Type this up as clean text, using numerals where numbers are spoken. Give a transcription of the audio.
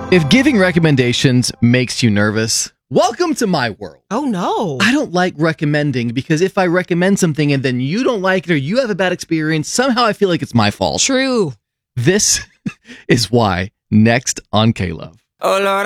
If giving recommendations makes you nervous, welcome to my world. Oh, no. I don't like recommending because if I recommend something and then you don't like it or you have a bad experience, somehow I feel like it's my fault. True. This is why next on K-Love.